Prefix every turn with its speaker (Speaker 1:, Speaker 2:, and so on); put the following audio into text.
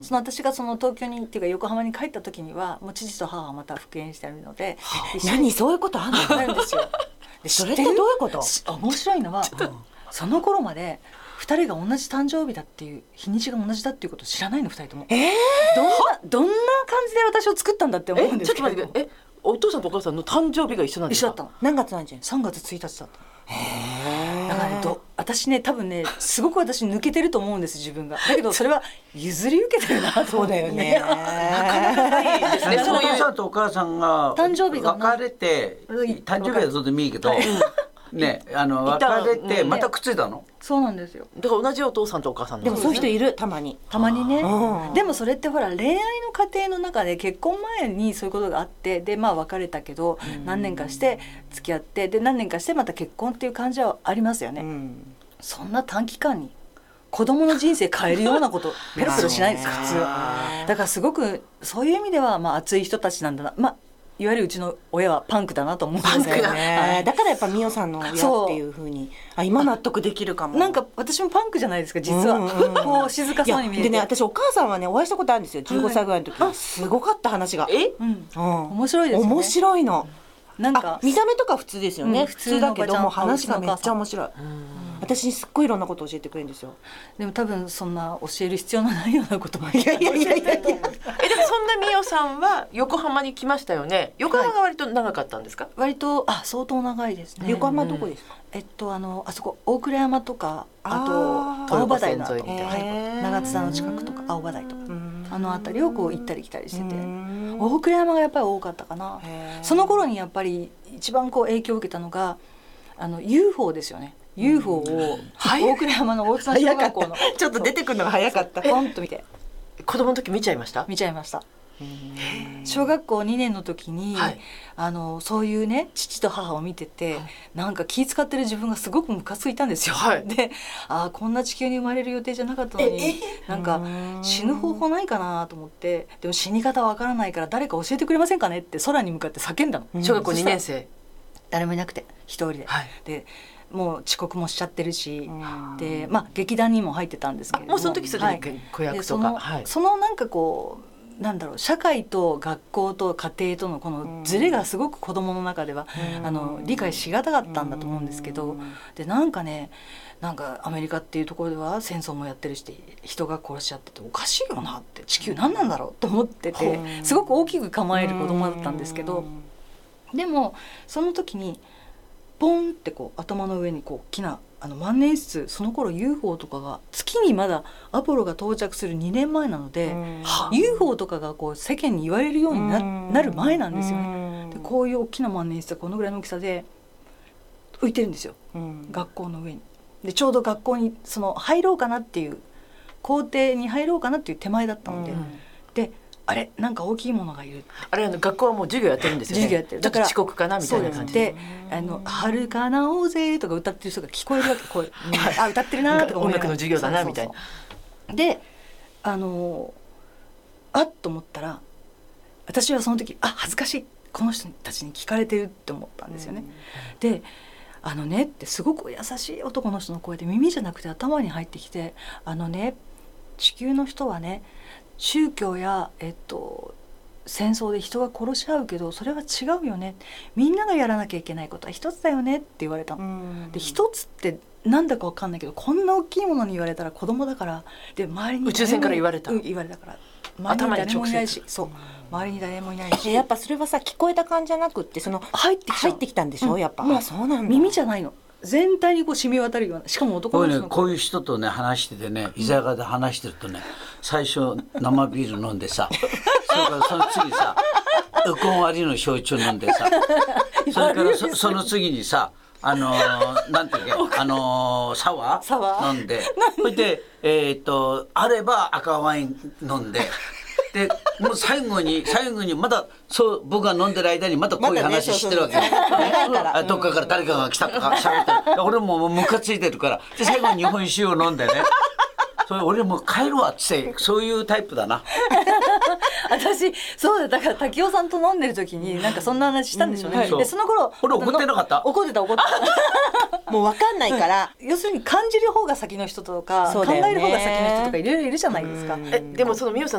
Speaker 1: その私がその東京にっていうか横浜に帰った時にはもう父と母はまた復縁してあるので、
Speaker 2: 何そういうことあんの？
Speaker 1: あるんですよ。で
Speaker 2: それってどういうこと？
Speaker 1: 面白いのは、その頃まで2人が同じ誕生日だっていう日にちが同じだっていうことを知らないの2人とも。どんな感じで私を作ったんだって思うんですけど。
Speaker 3: ちょっと待って、お父さんとお母さんの誕生日が一緒なんですか？
Speaker 1: 一緒だったの。
Speaker 2: 何月何日
Speaker 1: ？3月1日だった。だからね、私ね多分ねすごく私抜けてると思うんです自分が。だけどそれは譲り受けてるなと思って。
Speaker 2: そうだよね。
Speaker 3: なかなかないですね。
Speaker 4: お父さんとお母さんが
Speaker 1: 誕生日が
Speaker 4: 別れて、誕生日はどうでもいいけど、ね、別れてまたくっついたの。
Speaker 1: そうなんですよ。
Speaker 3: だから同じお父さんとお母さん
Speaker 2: でもそういう人いる、たまに
Speaker 1: ね。でもそれってほら恋愛の過程の中で結婚前にそういうことがあって、でまあ別れたけど何年かして付き合って、で何年かしてまた結婚っていう感じはありますよね。そんな短期間に子供の人生変えるようなことペロペロしないです普通は。だからすごくそういう意味ではまあ熱い人たちなんだな。まあいわゆるうちの親はパンクだなと思うんですよね。
Speaker 2: だからやっぱ美桜さんの親っていう風に今納得できるかも。
Speaker 1: なんか私もパンクじゃないですか実は。こう静かそうに見えて。
Speaker 2: でね、私お母さんはねお会いしたことあるんですよ。15歳ぐらいの時。すごかった話が。
Speaker 1: 面白いですよね。
Speaker 2: 面白いの。
Speaker 1: なんか
Speaker 2: 見た目とか普通ですよね。普通だけども話がめっちゃ面白い。私にすっごいいろんなことを教えてくれるんですよ。
Speaker 1: でも多分そんな教える必要のないようなことも
Speaker 2: いや
Speaker 3: でもそんな美桜さんは横浜に来ましたよね。横浜が割と長かったんですか？
Speaker 1: 割と相当長いですね。
Speaker 2: 横浜どこですか？
Speaker 1: あそこ大倉山とか、あと青葉台の長津田の近くとか青葉台とかあの辺りをこう行ったり来たりしてて、大倉山がやっぱり多かったかな。その頃にやっぱり一番こう影響を受けたのがUFO ですよね。UFO を大倉山の大津小学校の
Speaker 2: ちょっと出てくるのが早かった。
Speaker 1: ポンと見て
Speaker 3: 子供の時見ちゃいました？
Speaker 1: 見ちゃいました。小学校2年の時に、そういうね父と母を見てて、なんか気遣ってる自分がすごくムカついたんですよ。で、こんな地球に生まれる予定じゃなかったのに、なんか死ぬ方法ないかなと思って、でも死に方わからないから誰か教えてくれませんかねって空に向かって叫んだの。
Speaker 3: 小学校2年生。
Speaker 1: 誰もいなくて一人で。でもう遅刻もしちゃってるし、でまあ劇団にも入ってたんですけれども、
Speaker 3: もうその時すでに子役とか、
Speaker 1: そのなんかこうなんだろう、社会と学校と家庭とのこのズレがすごく子どもの中では理解しがたかったんだと思うんですけど、でなんかね、なんかアメリカっていうところでは戦争もやってるし人が殺し合ってておかしいよなって、地球何なんだろうと思ってて、すごく大きく構える子供だったんですけど、でもその時にポンってこう頭の上にこう大きな万年筆、その頃 UFO とかが月にまだアポロが到着する2年前なので、UFO とかがこう世間に言われるように なる前なんですよね。でこういう大きな万年筆がこのぐらいの大きさで浮いてるんですよ、学校の上に。でちょうど学校に入ろうかなっていう校庭に入ろうかなっていう手前だったので、であれなんか大きいものがいる。
Speaker 3: あれ学校はもう授業やってるんですよね。
Speaker 1: 授業やってる。
Speaker 3: だから遅刻かなみたいな感じ
Speaker 1: で、遥かな大勢とか歌ってる人が聞こえるわけ。こう歌ってるなとか
Speaker 3: 音楽の授業だなみたいな。
Speaker 1: であっと思ったら、私はその時恥ずかしい、この人たちに聞かれてるって思ったんですよね。でねってすごく優しい男の人の声で耳じゃなくて頭に入ってきて、ね、地球の人はね宗教や戦争で人が殺し合うけどそれは違うよね、みんながやらなきゃいけないことは一つだよねって言われたの。で一つってなんだか分かんないけど、こんな大きいものに言われたら子供だから、で周りに
Speaker 3: 宇宙船から言われた、
Speaker 1: 言われたから周りに誰もいないし、そう周りに誰もいないし、
Speaker 2: やっぱそれはさ聞こえた感じじゃなくって入ってきたんでしょ、やっぱ。そうなんだ。
Speaker 1: 耳じゃないの、全体にこう染み渡るような。しかも男の人の
Speaker 4: こういう人とね話しててね、居酒屋で話してるとね、最初生ビール飲んでさそれからその次さウコン割りの焼酎飲んでさそれからその次にさなんていうっけサワー飲んで、それであれば赤ワイン飲んで、でもう最後にまだ僕が飲んでる間にまたこういう話してるわけ、どっかから誰かが来たとか喋ってる。俺もムカついてるから、で最後に日本酒を飲んでねそれ俺もう帰るわってそういうタイプだな。
Speaker 1: 私そうだから滝尾さんと飲んでる時になんかそんな話したんでしょうね、
Speaker 2: はい
Speaker 1: でその頃
Speaker 4: 俺怒ってなかった？
Speaker 1: 怒ってた
Speaker 2: もう分かんないから、
Speaker 1: 要するに感じる方が先の人とか、考
Speaker 2: そうだよね
Speaker 1: える方が先の人とかいろいろいるじゃないですか。
Speaker 3: でもその美穂さん